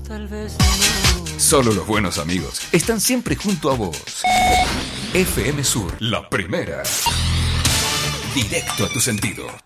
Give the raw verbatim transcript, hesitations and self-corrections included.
tal vez no. Solo los buenos amigos están siempre junto a vos. F M Sur, la primera. Directo a tus sentidos.